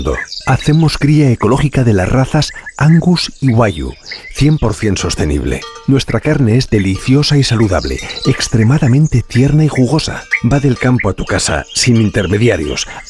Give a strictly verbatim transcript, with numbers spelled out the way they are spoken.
Hacemos cría ecológica de las razas Angus y Wagyu, cien por ciento sostenible. Nuestra carne es deliciosa y saludable, extremadamente tierna y jugosa. Va del campo a tu casa, sin intermediarios,